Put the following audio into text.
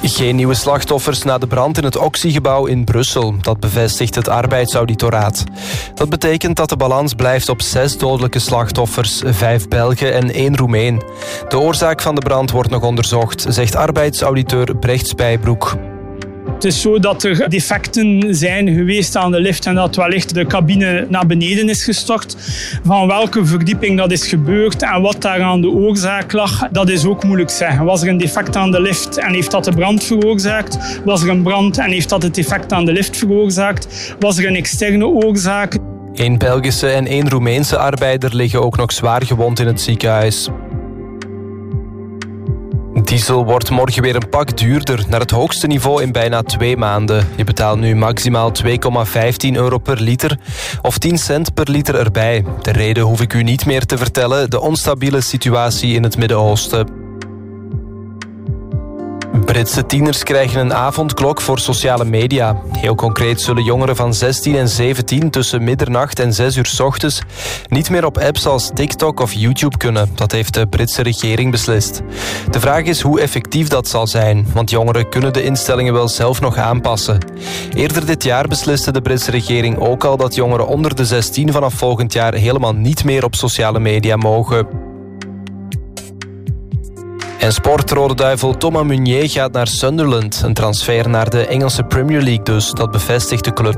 Geen nieuwe slachtoffers na de brand in het Oxy-gebouw in Brussel. Dat bevestigt het arbeidsauditoraat. Dat betekent dat de balans blijft op 6 dodelijke slachtoffers, 5 Belgen en 1 Roemeen. De oorzaak van de brand wordt nog onderzocht, zegt arbeidsauditeur Brecht Spijbroek. Het is zo dat er defecten zijn geweest aan de lift en dat wellicht de cabine naar beneden is gestort. Van welke verdieping dat is gebeurd en wat daar aan de oorzaak lag, dat is ook moeilijk zeggen. Was er een defect aan de lift en heeft dat de brand veroorzaakt? Was er een brand en heeft dat het defect aan de lift veroorzaakt? Was er een externe oorzaak? 1 Belgische en 1 Roemeense arbeider liggen ook nog zwaar gewond in het ziekenhuis. Diesel wordt morgen weer een pak duurder, naar het hoogste niveau in bijna 2 maanden. Je betaalt nu maximaal €2,15 per liter of 10 cent per liter erbij. De reden hoef ik u niet meer te vertellen, de onstabiele situatie in het Midden-Oosten. Britse tieners krijgen een avondklok voor sociale media. Heel concreet zullen jongeren van 16 en 17 tussen middernacht en 6 uur 's ochtends niet meer op apps als TikTok of YouTube kunnen. Dat heeft de Britse regering beslist. De vraag is hoe effectief dat zal zijn, want jongeren kunnen de instellingen wel zelf nog aanpassen. Eerder dit jaar besliste de Britse regering ook al dat jongeren onder de 16 vanaf volgend jaar helemaal niet meer op sociale media mogen. En sport-Rode Duivel Thomas Meunier gaat naar Sunderland. Een transfer naar de Engelse Premier League dus, dat bevestigt de club.